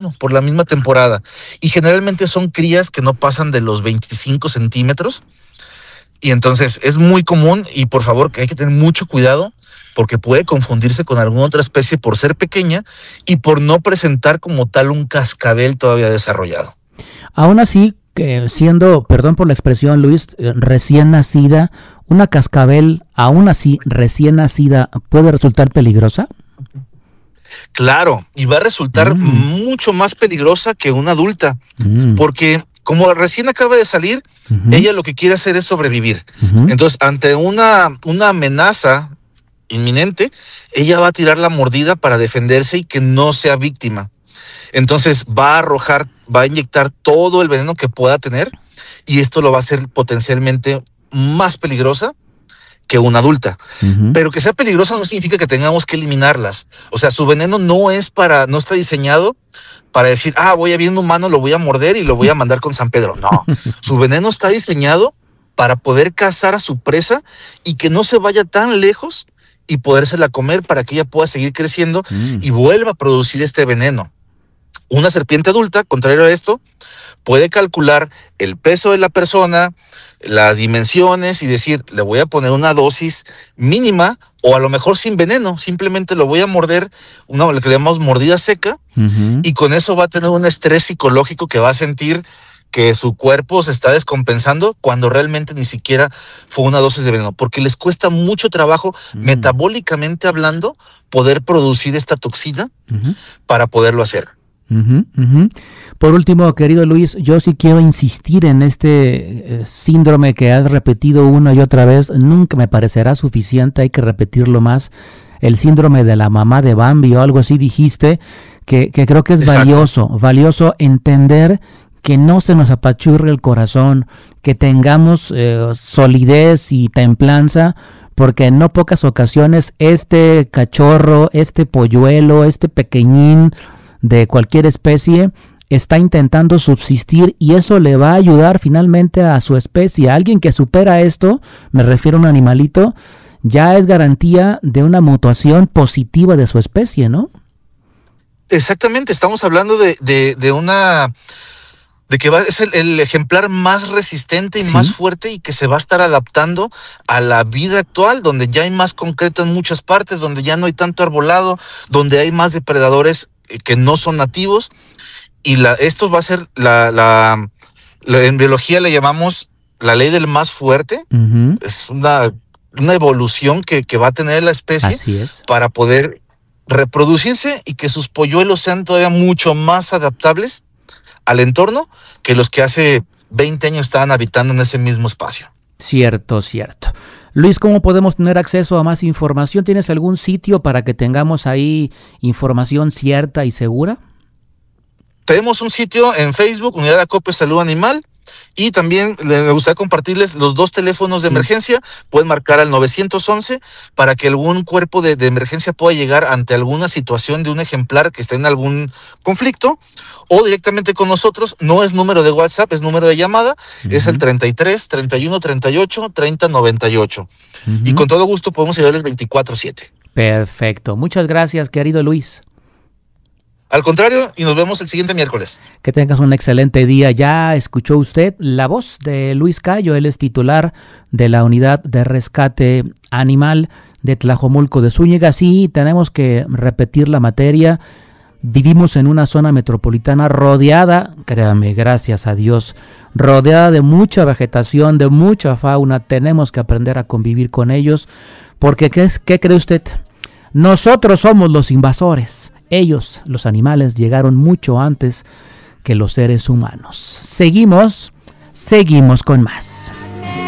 veneno por la misma temporada. Y generalmente son crías que no pasan de los 25 centímetros. Y entonces es muy común y por favor que hay que tener mucho cuidado porque puede confundirse con alguna otra especie por ser pequeña y por no presentar como tal un cascabel todavía desarrollado. Aún así, siendo, perdón por la expresión, Luis, recién nacida, ¿una cascabel, aún así recién nacida, puede resultar peligrosa? Claro, y va a resultar mucho más peligrosa que una adulta, porque como recién acaba de salir, ella lo que quiere hacer es sobrevivir. Entonces, ante una amenaza inminente, ella va a tirar la mordida para defenderse y que no sea víctima. Entonces va a inyectar todo el veneno que pueda tener y esto lo va a hacer potencialmente más peligrosa que una adulta. Pero que sea peligrosa no significa que tengamos que eliminarlas. O sea, su veneno no está diseñado para decir, voy a ver un humano, lo voy a morder y lo voy a mandar con San Pedro. No, su veneno está diseñado para poder cazar a su presa y que no se vaya tan lejos y podérsela comer para que ella pueda seguir creciendo y vuelva a producir este veneno. Una serpiente adulta, contrario a esto, puede calcular el peso de la persona, las dimensiones y decir, le voy a poner una dosis mínima o a lo mejor sin veneno, simplemente lo voy a morder, lo que llamamos mordida seca, y con eso va a tener un estrés psicológico que va a sentir que su cuerpo se está descompensando cuando realmente ni siquiera fue una dosis de veneno, porque les cuesta mucho trabajo, metabólicamente hablando, poder producir esta toxina para poderlo hacer. Por último, querido Luis, yo sí quiero insistir en este síndrome que has repetido una y otra vez. Nunca me parecerá suficiente, hay que repetirlo más. El síndrome de la mamá de Bambi o algo así dijiste, que creo que es valioso entender que no se nos apachurre el corazón, que tengamos solidez y templanza, porque en no pocas ocasiones este cachorro, este polluelo, este pequeñín de cualquier especie está intentando subsistir y eso le va a ayudar finalmente a su especie. Alguien que supera esto, me refiero a un animalito, ya es garantía de una mutuación positiva de su especie, ¿no? Exactamente, estamos hablando de que es el ejemplar más resistente y más fuerte y que se va a estar adaptando a la vida actual, donde ya hay más concreto en muchas partes, donde ya no hay tanto arbolado, donde hay más depredadores que no son nativos, y esto va a ser en biología le llamamos la ley del más fuerte. Es una evolución que va a tener la especie para poder reproducirse y que sus polluelos sean todavía mucho más adaptables al entorno que los que hace 20 años estaban habitando en ese mismo espacio. Cierto. Luis, ¿cómo podemos tener acceso a más información? ¿Tienes algún sitio para que tengamos ahí información cierta y segura? Tenemos un sitio en Facebook, Unidad de Acopio Salud Animal, y también me gustaría compartirles los 2 teléfonos de emergencia. Pueden marcar al 911 para que algún cuerpo de emergencia pueda llegar ante alguna situación de un ejemplar que esté en algún conflicto, o directamente con nosotros. No es número de WhatsApp, es número de llamada, es el 33 31 38 30 98. Y con todo gusto podemos ayudarles 24/7. Perfecto, muchas gracias, querido Luis. Al contrario, y nos vemos el siguiente miércoles. Que tengas un excelente día. Ya escuchó usted la voz de Luis Cayo, él es titular de la Unidad de Rescate Animal de Tlajomulco de Zúñiga. Sí, tenemos que repetir la materia. Vivimos en una zona metropolitana rodeada, créame, gracias a Dios, rodeada de mucha vegetación, de mucha fauna. Tenemos que aprender a convivir con ellos, porque ¿qué cree usted? Nosotros somos los invasores. Ellos, los animales, llegaron mucho antes que los seres humanos. Seguimos con más.